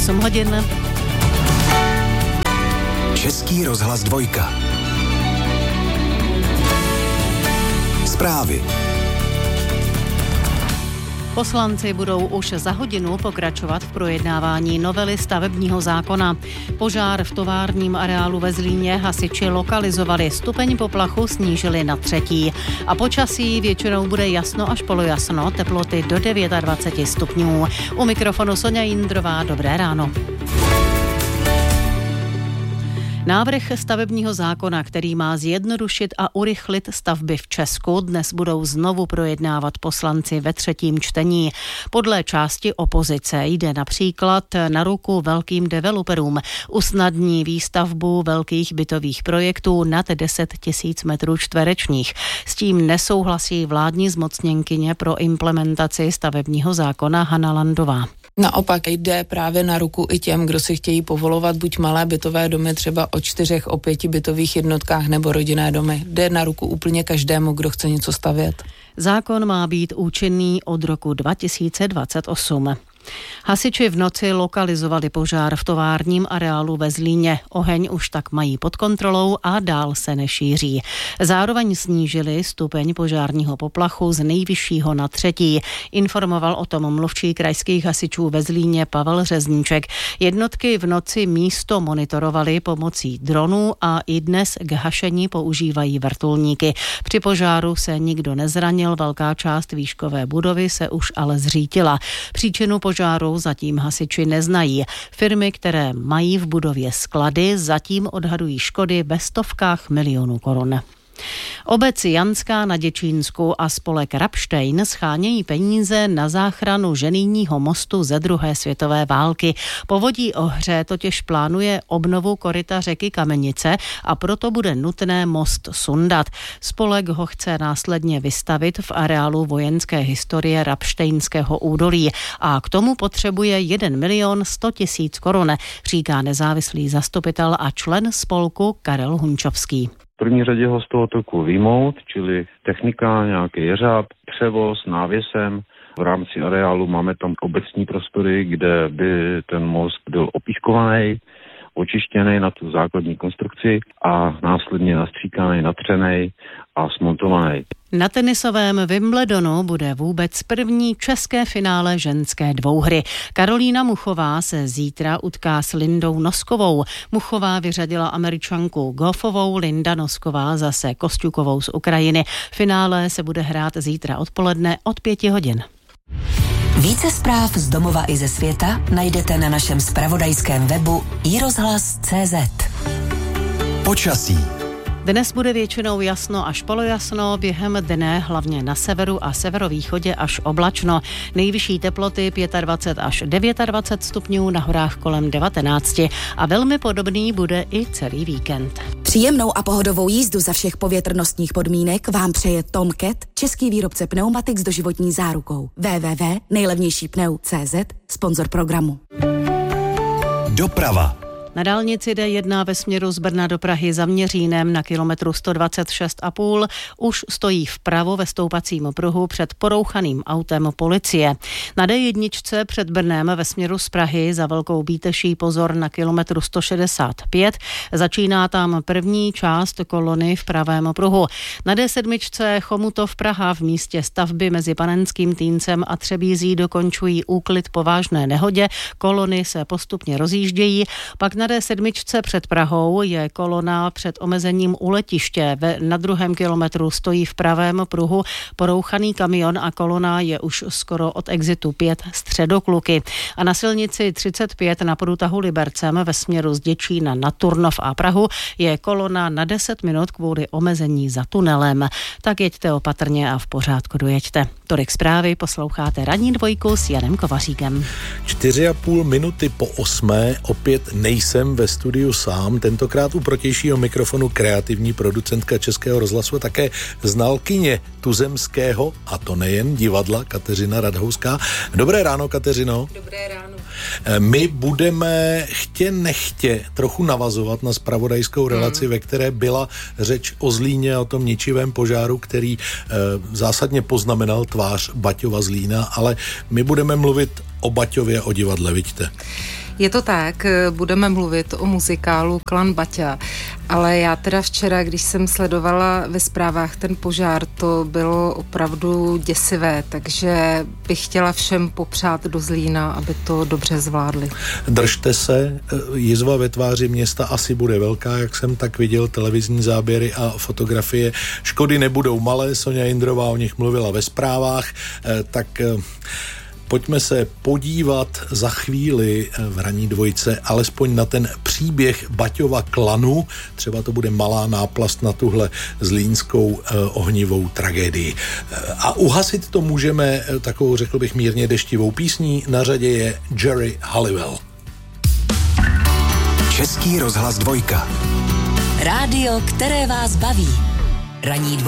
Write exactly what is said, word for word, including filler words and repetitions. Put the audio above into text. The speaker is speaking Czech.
osm hodin. Český rozhlas dvojka. Zprávy. Poslanci budou už za hodinu pokračovat v projednávání novely stavebního zákona. Požár v továrním areálu ve Zlíně hasiči lokalizovali, stupeň poplachu snížili na třetí. A počasí většinou bude jasno až polojasno, teploty do dvacet devět stupňů. U mikrofonu Soňa Jindrová, dobré ráno. Návrh stavebního zákona, který má zjednodušit a urychlit stavby v Česku, dnes budou znovu projednávat poslanci ve třetím čtení. Podle části opozice jde například na ruku velkým developerům, usnadní výstavbu velkých bytových projektů nad deset tisíc metrů čtverečních. S tím nesouhlasí vládní zmocněnkyně pro implementaci stavebního zákona Hana Landová. Naopak jde právě na ruku i těm, kdo si chtějí povolovat buď malé bytové domy třeba o čtyřech, o pěti bytových jednotkách nebo rodinné domy. Jde na ruku úplně každému, kdo chce něco stavět. Zákon má být účinný od roku dva tisíce dvacet osm. Hasiči v noci lokalizovali požár v továrním areálu ve Zlíně. Oheň už tak mají pod kontrolou a dál se nešíří. Zároveň snížili stupeň požárního poplachu z nejvyššího na třetí. Informoval o tom mluvčí krajských hasičů ve Zlíně Pavel Řezníček. Jednotky v noci místo monitorovali pomocí dronů a i dnes k hašení používají vrtulníky. Při požáru se nikdo nezranil, velká část výškové budovy se už ale zřítila. Příčinu požáru zatím hasiči neznají. Firmy, které mají v budově sklady, zatím odhadují škody ve stovkách milionů korun. Obec Janská na Děčínsku a spolek Rabštejn schánějí peníze na záchranu ženijního mostu ze druhé světové války. Povodí Ohře totiž plánuje obnovu koryta řeky Kamenice a proto bude nutné most sundat. Spolek ho chce následně vystavit v areálu vojenské historie Rabštejnského údolí a k tomu potřebuje jeden milion sto tisíc korun, říká nezávislý zastupitel a člen spolku Karel Hunčovský. V první řadě ho z toho toku vyjmout, čili technika, nějaký jeřáb, převoz návěsem. V rámci areálu máme tam obecní prostory, kde by ten most byl opískovaný, očištěný na tu základní konstrukci a následně nastříkaný, natřený a smontovaný. Na tenisovém Wimbledonu bude vůbec první české finále ženské dvouhry. Karolína Muchová se zítra utká s Lindou Noskovou. Muchová vyřadila Američanku Goffovou, Linda Nosková zase Kosťukovou z Ukrajiny. Finále se bude hrát zítra odpoledne od pěti hodin. Více zpráv z domova i ze světa najdete na našem zpravodajském webu i rozhlas tečka cé zet. Počasí. Dnes bude většinou jasno až polojasno, během dne hlavně na severu a severovýchodě až oblačno. Nejvyšší teploty dvacet pět až dvacet devět stupňů, na horách kolem devatenáct a velmi podobný bude i celý víkend. Příjemnou a pohodovou jízdu za všech povětrnostních podmínek vám přeje Tom Cat, český výrobce pneumatik s doživotní zárukou. w w w tečka nejlevnější pneu tečka cé zet, sponzor programu. Doprava. Na dálnici D jedna ve směru z Brna do Prahy za Měřínem na kilometru sto dvacet šest a půl už stojí vpravo ve stoupacím pruhu před porouchaným autem policie. Na D jedna před Brnem ve směru z Prahy za Velkou Bíteší pozor na kilometru sto šedesát pět. Začíná tam první část kolony v pravém pruhu. Na D sedm Chomutov Praha v místě stavby mezi Panenským Týncem a Třebízí dokončují úklid po vážné nehodě. Kolony se postupně rozjíždějí. Pak na D sedm před Prahou je kolona před omezením u letiště. Ve, na druhém kilometru stojí v pravém pruhu porouchaný kamion a kolona je už skoro od exitu pět Středokluky. A na silnici třicet pět na průtahu Libercem ve směru z Děčína na Turnov a Prahu je kolona na deset minut kvůli omezení za tunelem. Tak jeďte opatrně a v pořádku dojeďte. Tolik zprávy, posloucháte Ranní dvojku s Janem Kovaříkem. Čtyři a půl minuty po osmé, opět nejsem ve studiu sám, tentokrát u protějšího mikrofonu kreativní producentka Českého rozhlasu a také znalkyně tuzemského, a to nejen divadla, Kateřina Radhouská. Dobré ráno, Kateřino. Dobré ráno. My budeme chtě nechtě trochu navazovat na zpravodajskou relaci, hmm. ve které byla řeč o Zlíně a o tom ničivém požáru, který e, zásadně poznamenal tvář Baťova Zlína, ale my budeme mluvit o Baťově, o divadle, vidíte. Je to tak, budeme mluvit o muzikálu Klan Baťa, ale já teda včera, když jsem sledovala ve zprávách ten požár, to bylo opravdu děsivé, takže bych chtěla všem popřát do Zlína, aby to dobře zvládli. Držte se, jizva ve tváři města asi bude velká, jak jsem tak viděl televizní záběry a fotografie. Škody nebudou malé, Soňa Jindrová o nich mluvila ve zprávách, tak pojďme se podívat za chvíli v Ranní dvojce alespoň na ten příběh Baťova klanu. Třeba to bude malá náplast na tuhle zlínskou eh, ohnivou tragédii. A uhasit to můžeme takovou, řekl bych, mírně deštivou písní. Na řadě je Jerry Halliwell. Český rozhlas dvojka. Rádio, které vás baví. Ranní